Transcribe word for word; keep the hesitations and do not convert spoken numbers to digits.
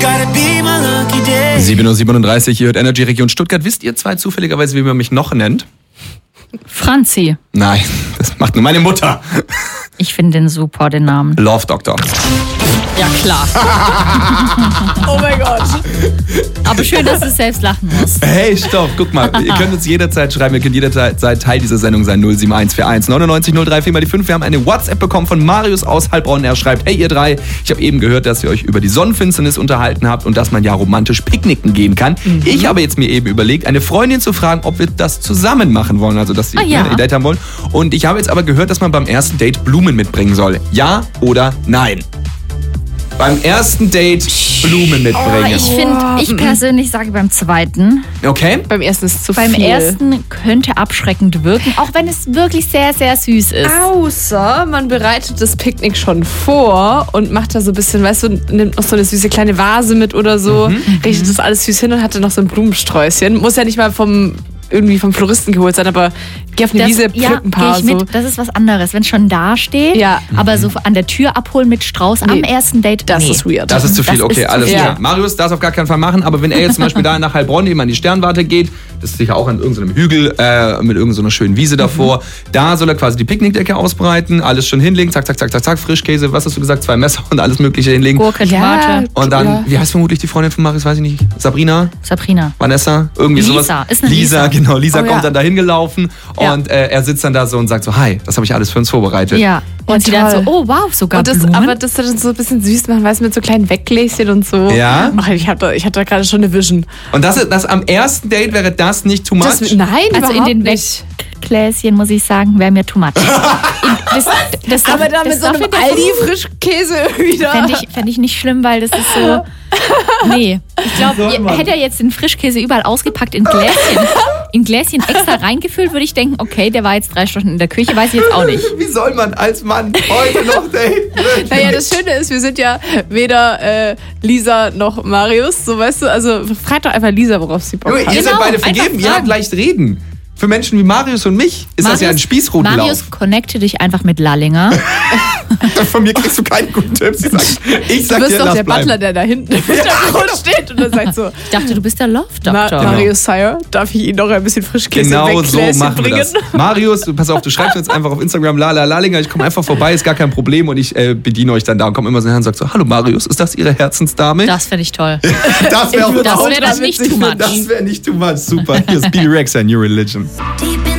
sieben Uhr siebenunddreißig, hier hört Energy Region Stuttgart. Wisst ihr zwei zufälligerweise, wie man mich noch nennt? Franzi. Nein, das macht nur meine Mutter. Ich finde den super, den Namen. Love Doctor. Ja, klar. Oh mein Gott. Aber schön, dass du selbst lachen musst. Hey, stopp, guck mal. Ihr könnt uns jederzeit schreiben, ihr könnt jederzeit Teil dieser Sendung sein. null sieben eins vier eins neunundneunzig null drei vier mal die fünf. Wir haben eine WhatsApp bekommen von Marius aus Heilbronn. Er schreibt, hey ihr drei, ich habe eben gehört, dass ihr euch über die Sonnenfinsternis unterhalten habt und dass man ja romantisch picknicken gehen kann. Mhm. Ich habe jetzt mir eben überlegt, eine Freundin zu fragen, ob wir das zusammen machen wollen. Also, dass sie ah, ja. ein Date haben wollen. Und ich habe jetzt aber gehört, dass man beim ersten Date Blumen mitbringen soll. Ja oder nein? Beim ersten Date Blumen mitbringen. Oh, ich finde, ich persönlich sage beim zweiten. Okay. Beim ersten ist es zu beim viel. Beim ersten könnte abschreckend wirken, auch wenn es wirklich sehr, sehr süß ist. Außer man bereitet das Picknick schon vor und macht da so ein bisschen, weißt du, nimmt noch so eine süße kleine Vase mit oder so, mhm. richtet das alles süß hin und hat dann noch so ein Blumensträußchen. Muss ja nicht mal vom irgendwie vom Floristen geholt sein, aber geh auf eine das, Wiese, pflück ja, ein paar. Ich so. mit. Das ist was anderes, wenn es schon da steht, ja. aber so an der Tür abholen mit Strauß nee. am ersten Date, das nee. ist weird. Das ist zu viel, das okay, alles viel. klar. Ja. Marius darf es auf gar keinen Fall machen, aber wenn er jetzt zum Beispiel da nach Heilbronn eben an die Sternwarte geht, das ist sicher auch an irgendeinem Hügel äh, mit irgendeiner schönen Wiese davor, mhm. da soll er quasi die Picknickdecke ausbreiten, alles schon hinlegen, zack, zack, zack, zack, zack, Frischkäse, was hast du gesagt, zwei Messer und alles mögliche hinlegen. Gurke, Tomate. Ja, und dann, ja. wie heißt vermutlich die Freundin von Marius, weiß ich nicht, Sabrina? Sabrina. Vanessa? Irgendwie Lisa. sowas. Lisa, ist eine Lisa. Lisa. Genau, Lisa oh, kommt ja. dann da hingelaufen ja. und äh, er sitzt dann da so und sagt so, hi, das habe ich alles für uns vorbereitet. Ja. Und, und sie dann so, oh wow, sogar und das, Blumen. aber das dann so ein bisschen süß machen, weißt du, mit so kleinen Weggläschen und so. Ja. Ach, ich hatte ich hab da gerade schon eine Vision. Und das, das am ersten Date wäre das nicht too much? Das, nein, also in den nicht. Weggläschen, muss ich sagen, wäre mir too much. das, das aber darf, da mit so einem Aldi-Frischkäse wieder. Fände ich, fänd ich nicht schlimm, weil das ist so... Nee, ich glaube, hätte er jetzt den Frischkäse überall ausgepackt in Gläschen, in Gläschen extra reingefüllt, würde ich denken, okay, der war jetzt drei Stunden in der Küche, weiß ich jetzt auch nicht. Wie soll man als Mann heute noch daten? Naja, das Schöne ist, wir sind ja weder äh, Lisa noch Marius, so weißt du, also frag doch einfach Lisa, worauf sie Bock Junge, hat. ihr Genau, seid beide vergeben, ihr habt leicht reden. Für Menschen wie Marius und mich ist Marius, das ja ein Spießrutenlauf. Marius, connecte dich einfach mit Lallinger. Von mir kriegst du keinen guten Tipps. Ich sag, ich sag du bist dir, doch lass der bleiben. Butler, der da hinten im Hintergrund steht und dann sagt so, Ich dachte, du bist der Love Doctor. Ma- Marius Sire, darf ich Ihnen noch ein bisschen Frischkäse Genau so machen wir bringen? das. Marius, du, pass auf, du schreibst uns einfach auf Instagram Lala Lallinger, ich komme einfach vorbei, ist gar kein Problem und ich äh, bediene euch dann da und komme immer so her und sag so, hallo Marius, ist das Ihre Herzensdame? Das finde ich toll. Das wäre Das wäre das nicht too much. Das wäre nicht too much, super. Hier ist B B Rex, New Religion.